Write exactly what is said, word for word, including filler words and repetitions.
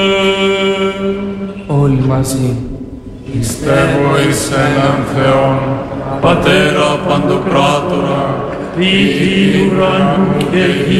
Όλοι μαζί. Πιστεύω εις έναν Θεόν, Πατέρα Παντοκράτορα, ποιητή ουρανού και γης,